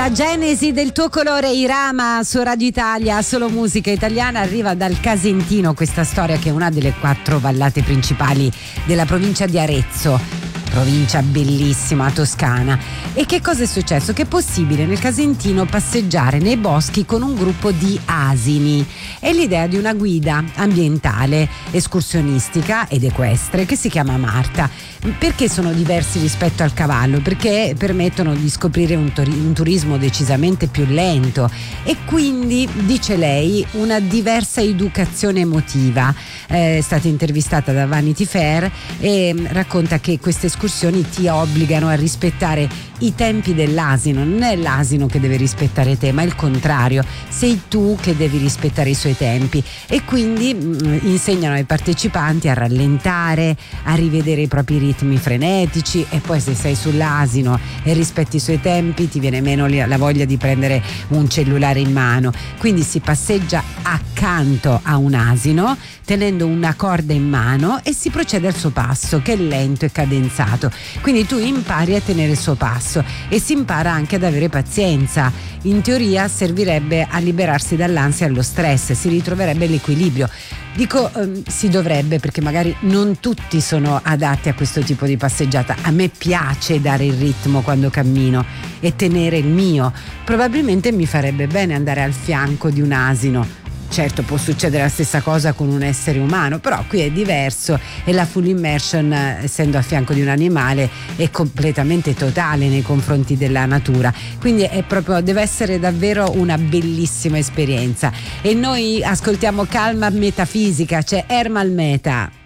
La genesi del tuo colore, Irama, su Radio Italia, solo musica italiana. Arriva dal Casentino questa storia, che è una delle 4 vallate principali della provincia di Arezzo, provincia bellissima toscana. E che cosa è successo? Che è possibile nel Casentino passeggiare nei boschi con un gruppo di asini. È l'idea di una guida ambientale, escursionistica ed equestre che si chiama Marta. Perché sono diversi rispetto al cavallo? Perché permettono di scoprire un turismo decisamente più lento e quindi, dice lei, una diversa educazione emotiva. È stata intervistata da Vanity Fair e racconta che queste escursioni ti obbligano a rispettare i tempi dell'asino. Non è l'asino che deve rispettare te, ma il contrario, sei tu che devi rispettare i suoi tempi, e quindi insegnano ai partecipanti a rallentare, a rivedere i propri ritmi frenetici, e poi se sei sull'asino e rispetti i suoi tempi ti viene meno la voglia di prendere un cellulare in mano. Quindi si passeggia accanto a un asino tenendo una corda in mano e si procede al suo passo, che è lento e cadenzato. Quindi tu impari a tenere il suo passo e si impara anche ad avere pazienza. In teoria servirebbe a liberarsi dall'ansia e allo stress, si ritroverebbe l'equilibrio. Dico si dovrebbe, perché magari non tutti sono adatti a questo tipo di passeggiata. A me piace dare il ritmo quando cammino e tenere il mio. Probabilmente mi farebbe bene andare al fianco di un asino. Certo, può succedere la stessa cosa con un essere umano, però qui è diverso e la full immersion, essendo a fianco di un animale, è completamente totale nei confronti della natura. Quindi è proprio, deve essere davvero una bellissima esperienza. E noi ascoltiamo Calma Metafisica, c'è Ermal Meta.